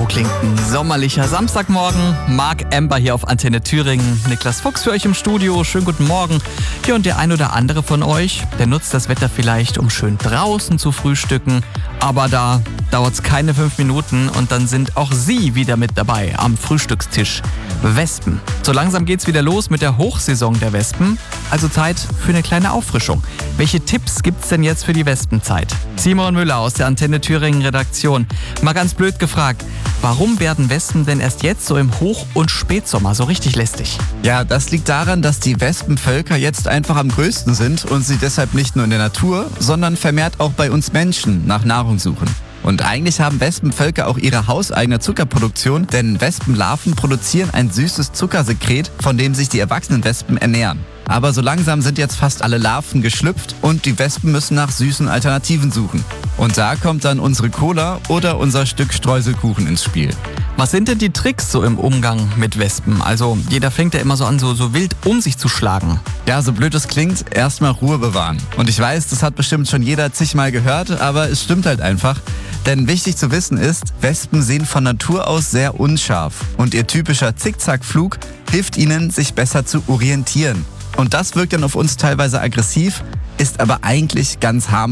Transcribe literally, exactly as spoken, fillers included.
klingt ein sommerlicher Samstagmorgen. Marc Ember hier auf Antenne Thüringen. Niklas Fuchs für euch im Studio. Schönen guten Morgen. Hier und der ein oder andere von euch, der nutzt das Wetter vielleicht, um schön draußen zu frühstücken. Aber da dauert es keine fünf Minuten und dann sind auch Sie wieder mit dabei am Frühstückstisch. Wespen. So langsam geht's wieder los mit der Hochsaison der Wespen. Also Zeit für eine kleine Auffrischung. Welche Tipps gibt's denn jetzt für die Wespenzeit? Simon Müller aus der Antenne Thüringen Redaktion. Mal ganz blöd gefragt, warum werden Wespen denn erst jetzt so im Hoch- und Spätsommer so richtig lästig? Ja, das liegt daran, dass die Wespenvölker jetzt einfach am größten sind und sie deshalb nicht nur in der Natur, sondern vermehrt auch bei uns Menschen nach Nahrung suchen. Und eigentlich haben Wespenvölker auch ihre hauseigene Zuckerproduktion, denn Wespenlarven produzieren ein süßes Zuckersekret, von dem sich die erwachsenen Wespen ernähren. Aber so langsam sind jetzt fast alle Larven geschlüpft und die Wespen müssen nach süßen Alternativen suchen. Und da kommt dann unsere Cola oder unser Stück Streuselkuchen ins Spiel. Was sind denn die Tricks so im Umgang mit Wespen? Also jeder fängt ja immer so an, so, so wild um sich zu schlagen. Ja, so blöd es klingt, erstmal Ruhe bewahren. Und ich weiß, das hat bestimmt schon jeder zigmal gehört, aber es stimmt halt einfach. Denn wichtig zu wissen ist, Wespen sehen von Natur aus sehr unscharf. Und ihr typischer Zickzackflug hilft ihnen, sich besser zu orientieren. Und das wirkt dann auf uns teilweise aggressiv, ist aber eigentlich ganz harmlos.